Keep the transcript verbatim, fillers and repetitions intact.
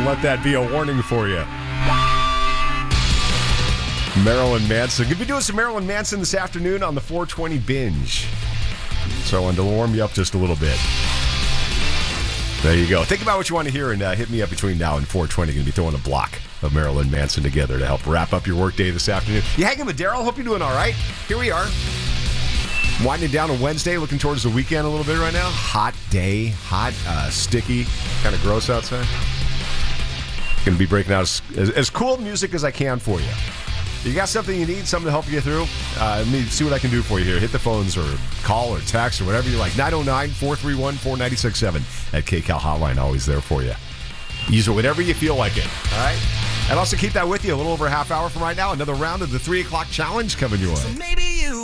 let that be a warning for you. Marilyn Manson. Going to be doing some Marilyn Manson this afternoon on the four twenty Binge. So I wanted to warm you up just a little bit. There you go. Think about what you want to hear and uh, hit me up between now and four twenty. Going to be throwing a block of Marilyn Manson together to help wrap up your workday this afternoon. You hanging with Daryl? Hope you're doing all right. Here we are. Winding down on Wednesday, looking towards the weekend a little bit right now. Hot day, hot, uh, sticky, kind of gross outside. Going to be breaking out as, as, as cool music as I can for you. You got something you need, something to help you through? Uh, let me see what I can do for you here. Hit the phones or call or text or whatever you like. nine oh nine, four three one, four nine six seven. That K C A L hotline, always there for you. Use it whenever you feel like it, all right? And also keep that with you a little over a half hour from right now. Another round of the three o'clock challenge coming your way. So maybe you